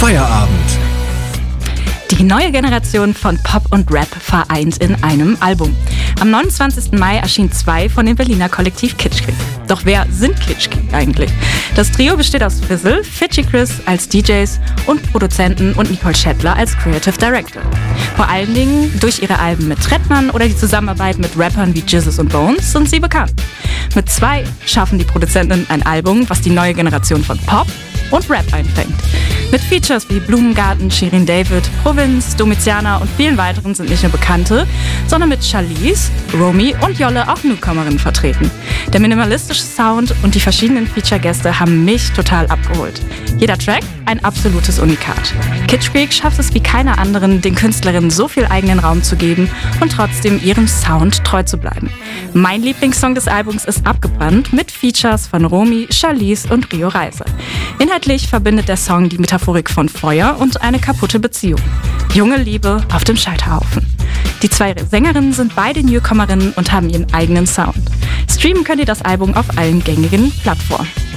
Feierabend. Die neue Generation von Pop und Rap vereint in einem Album. Am 29. Mai erschienen 2 von dem Berliner Kollektiv Kitschkrieg. Doch wer sind Kitschkrieg eigentlich? Das Trio besteht aus Fizzle, Fidschi Chris als DJs und Produzenten und Nicole Schettler als Creative Director. Vor allen Dingen durch ihre Alben mit Trettmann oder die Zusammenarbeit mit Rappern wie Jizzes und Bones sind sie bekannt. Mit 2 schaffen die Produzenten ein Album, was die neue Generation von Pop und Rap einfängt. Mit Features wie Blumengarten, Shirin David, Provinz, Domiziana und vielen weiteren sind nicht nur Bekannte, sondern mit Charlize, Romy und Jolle auch Newcomerinnen vertreten. Der minimalistische Sound und die verschiedenen Feature-Gäste haben mich total abgeholt. Jeder Track ein absolutes Unikat. Kitschkrieg schafft es wie keine anderen, den Künstlerinnen so viel eigenen Raum zu geben und trotzdem ihrem Sound treu zu bleiben. Mein Lieblingssong des Albums ist Abgebrannt mit Features von Romy, Charlize und Rio Reiser. Inhaltlich verbindet der Song die Metaphorik von Feuer und eine kaputte Beziehung. Junge Liebe auf dem Scheiterhaufen. Die 2 Sängerinnen sind beide Newcomerinnen und haben ihren eigenen Sound. Streamen könnt ihr das Album auf allen gängigen Plattformen.